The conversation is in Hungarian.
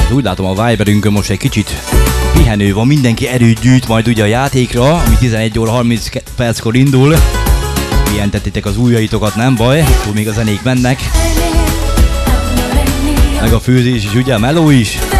Úgy látom, a Viberünkön most egy kicsit pihenő van, mindenki erőt gyűjt majd ugye a játékra, ami 11 óra 30 perckor indul. Pihentettétek az ujjaitokat, nem baj, akkor még a zenék mennek. Meg a főzés is, ugye, a meló is.